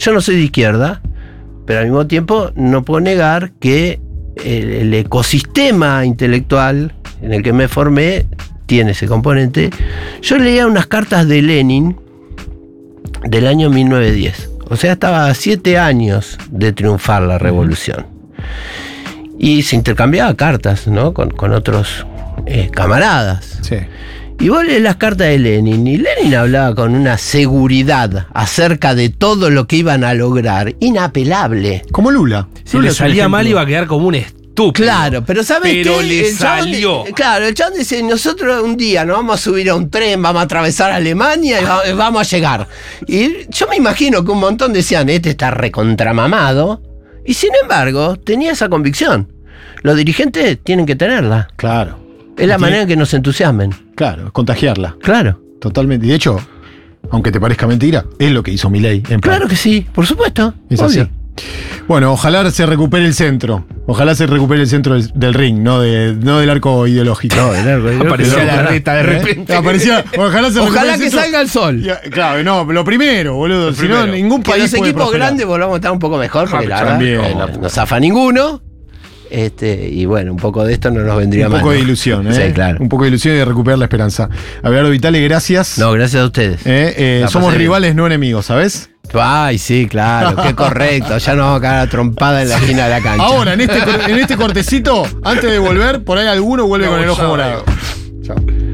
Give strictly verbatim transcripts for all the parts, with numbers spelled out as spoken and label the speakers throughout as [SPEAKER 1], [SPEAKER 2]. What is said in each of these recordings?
[SPEAKER 1] yo no soy de izquierda, pero al mismo tiempo no puedo negar que el, el ecosistema intelectual en el que me formé tiene ese componente. Yo leía unas cartas de Lenin del año mil novecientos diez. O sea, estaba a siete años de triunfar la revolución. Y se intercambiaba cartas, ¿no? Con, con otros eh, camaradas.
[SPEAKER 2] Sí.
[SPEAKER 1] Y vos lees las cartas de Lenin, y Lenin hablaba con una seguridad acerca de todo lo que iban a lograr, inapelable.
[SPEAKER 2] Como Lula.
[SPEAKER 3] Si
[SPEAKER 2] Lula
[SPEAKER 3] le
[SPEAKER 2] es un
[SPEAKER 3] salía
[SPEAKER 2] ejemplo.
[SPEAKER 3] mal iba a quedar como un estúpido.
[SPEAKER 1] Claro, pero ¿sabes qué?
[SPEAKER 3] Pero le
[SPEAKER 1] El chabón-
[SPEAKER 3] salió.
[SPEAKER 1] claro, el chabón dice, nosotros un día nos vamos a subir a un tren, vamos a atravesar Alemania y va- vamos a llegar. Y yo me imagino que un montón decían, este está recontramamado. Y sin embargo, tenía esa convicción. Los dirigentes tienen que tenerla.
[SPEAKER 2] Claro.
[SPEAKER 1] Es la
[SPEAKER 2] Tiene-
[SPEAKER 1] manera en que nos entusiasmen.
[SPEAKER 2] Claro, contagiarla.
[SPEAKER 1] Claro.
[SPEAKER 2] Totalmente. Y de hecho, aunque te parezca mentira, es lo que hizo Milei. En plan.
[SPEAKER 1] Claro que sí, por supuesto.
[SPEAKER 2] Es
[SPEAKER 1] obvio.
[SPEAKER 2] así. Bueno, ojalá se recupere el centro. Ojalá se recupere el centro del, del ring, no, de, no del arco ideológico.
[SPEAKER 1] No, el arco ideológico.
[SPEAKER 3] Aparecía la reta de
[SPEAKER 2] ¿Eh?
[SPEAKER 3] repente.
[SPEAKER 2] Aparecía, ojalá se recupere
[SPEAKER 1] Ojalá
[SPEAKER 2] el
[SPEAKER 1] que
[SPEAKER 2] centro.
[SPEAKER 1] salga el sol.
[SPEAKER 2] Ya, claro, no, lo primero, boludo. Si no,
[SPEAKER 3] primero.
[SPEAKER 2] ningún
[SPEAKER 1] Que
[SPEAKER 2] país
[SPEAKER 1] los
[SPEAKER 2] puede
[SPEAKER 1] equipos
[SPEAKER 2] prosperar.
[SPEAKER 1] grandes volvamos a estar un poco mejor, porque la verdad
[SPEAKER 2] También.
[SPEAKER 1] eh, no, no zafa ninguno. Este, y bueno, un poco de esto no nos vendría
[SPEAKER 2] Un
[SPEAKER 1] mal.
[SPEAKER 2] poco de
[SPEAKER 1] ¿no?
[SPEAKER 2] ilusión, ¿eh?
[SPEAKER 1] Sí, claro.
[SPEAKER 2] Un poco de ilusión y de recuperar la esperanza. Abelardo Vitale, gracias.
[SPEAKER 1] No, gracias a ustedes.
[SPEAKER 2] Eh, eh,
[SPEAKER 1] La
[SPEAKER 2] somos
[SPEAKER 1] pasé bien.
[SPEAKER 2] rivales, no enemigos, ¿sabes?
[SPEAKER 1] Ay, sí, claro, qué correcto. Ya nos vamos a cagar a trompada en la esquina de la cancha.
[SPEAKER 2] Ahora, en este, cor- en este cortecito, antes de volver, por ahí alguno vuelve
[SPEAKER 3] No,
[SPEAKER 2] con el ojo
[SPEAKER 3] ya,
[SPEAKER 2] morado. Chao.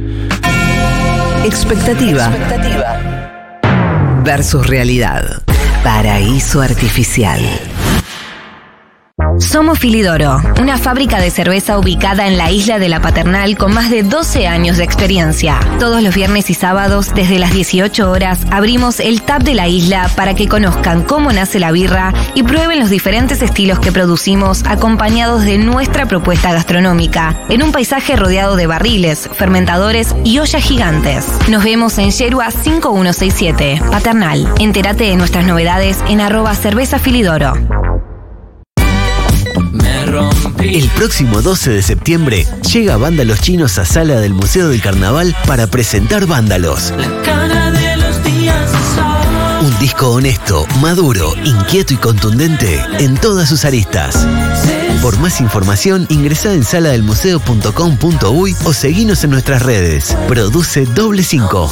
[SPEAKER 4] Expectativa versus realidad. Paraíso artificial.
[SPEAKER 5] Somos Filidoro, una fábrica de cerveza ubicada en la isla de La Paternal con más de doce años de experiencia. Todos los viernes y sábados, desde las dieciocho horas, abrimos el tap de la isla para que conozcan cómo nace la birra y prueben los diferentes estilos que producimos acompañados de nuestra propuesta gastronómica, en un paisaje rodeado de barriles, fermentadores y ollas gigantes. Nos vemos en Yerua cinco uno seis siete, Paternal. Entérate de nuestras novedades en arroba cerveza Filidoro.
[SPEAKER 6] El próximo doce de septiembre llega Vándalos Chinos a Sala del Museo del Carnaval para presentar Vándalos. Un disco honesto, maduro, inquieto y contundente en todas sus aristas. Por más información, ingresá en sala del museo punto com punto uy o seguinos en nuestras redes. Produce Doble Cinco.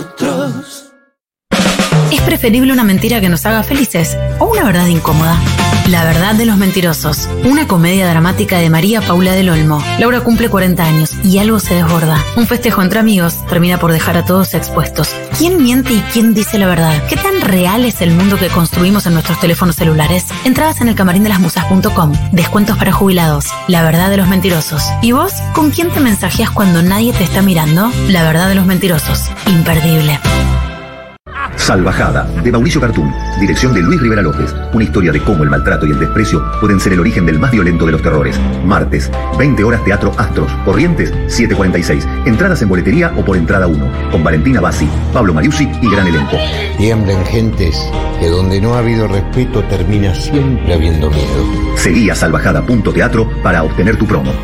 [SPEAKER 7] Es preferible una mentira que nos haga felices o una verdad incómoda. La verdad de los mentirosos, una comedia dramática de María Paula del Olmo. Laura cumple cuarenta años y algo se desborda. Un festejo entre amigos termina por dejar a todos expuestos. ¿Quién miente y quién dice la verdad? ¿Qué tan real es el mundo que construimos en nuestros teléfonos celulares? Entradas en el camarín de las musas punto com. Descuentos para jubilados. La verdad de los mentirosos. ¿Y vos? ¿Con quién te mensajeas cuando nadie te está mirando? La verdad de los mentirosos. Imperdible.
[SPEAKER 8] Salvajada, de Mauricio Cartún, dirección de Luis Rivera López. Una historia de cómo el maltrato y el desprecio pueden ser el origen del más violento de los terrores. Martes, veinte horas, Teatro Astros. Corrientes, siete cuarenta y seis. Entradas en boletería o por entrada uno. Con Valentina Bassi, Pablo Mariusi y gran elenco.
[SPEAKER 9] Tiemblen gentes, que donde no ha habido respeto termina siempre habiendo miedo.
[SPEAKER 8] Seguí a salvajada punto teatro para obtener tu promo.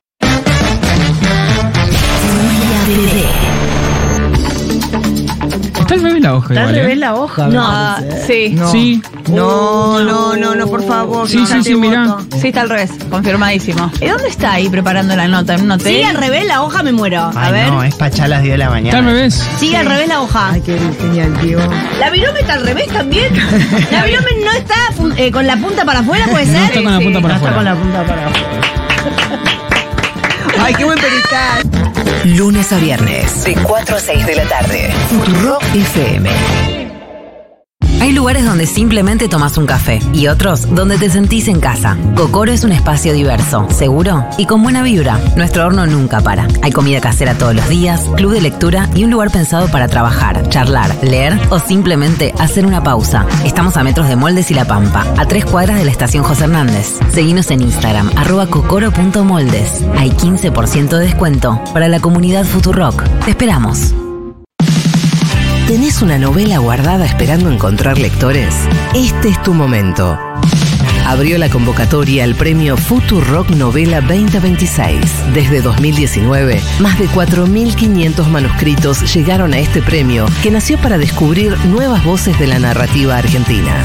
[SPEAKER 10] Está al revés la hoja.
[SPEAKER 11] ¿Está al
[SPEAKER 10] igual, ¿eh?
[SPEAKER 11] revés la hoja?
[SPEAKER 12] No, sí.
[SPEAKER 11] No.
[SPEAKER 10] Sí.
[SPEAKER 11] No, no, no, no, por favor.
[SPEAKER 10] Sí,
[SPEAKER 11] no,
[SPEAKER 10] sí,
[SPEAKER 11] ya
[SPEAKER 10] sí,
[SPEAKER 11] te
[SPEAKER 10] mirá.
[SPEAKER 11] voto.
[SPEAKER 12] Sí, está al revés, confirmadísimo. ¿Y dónde está ahí preparando la nota? ¿En un hotel?
[SPEAKER 11] Sigue al revés la hoja, me muero. A
[SPEAKER 13] Ay,
[SPEAKER 11] ver.
[SPEAKER 13] no, es para echar a las diez de la
[SPEAKER 10] Está
[SPEAKER 13] mañana.
[SPEAKER 10] al revés.
[SPEAKER 11] Sigue al revés la hoja.
[SPEAKER 14] Ay, qué genial, tío.
[SPEAKER 11] ¿La virome está al revés también? ¿La virome no está pu- eh, con la punta para afuera, puede ser?
[SPEAKER 10] No está con la punta para
[SPEAKER 11] no está
[SPEAKER 10] afuera.
[SPEAKER 11] con la punta para afuera. Ay, qué buen perical.
[SPEAKER 4] Lunes a viernes, de cuatro a seis de la tarde. Futurock F M.
[SPEAKER 7] Hay lugares donde simplemente tomas un café y otros donde te sentís en casa. Cocoro es un espacio diverso, seguro y con buena vibra. Nuestro horno nunca para. Hay comida casera todos los días, club de lectura y un lugar pensado para trabajar, charlar, leer o simplemente hacer una pausa. Estamos a metros de Moldes y La Pampa, a tres cuadras de la estación José Hernández. Seguinos en Instagram, arroba cocoro punto moldes. Hay quince por ciento de descuento para la comunidad Futurock. Te esperamos.
[SPEAKER 4] ¿Tenés una novela guardada esperando encontrar lectores? Este es tu momento. Abrió la convocatoria al premio Futurock Novela veinte veintiséis. Desde dos mil diecinueve, más de cuatro mil quinientos manuscritos llegaron a este premio, que nació para descubrir nuevas voces de la narrativa argentina.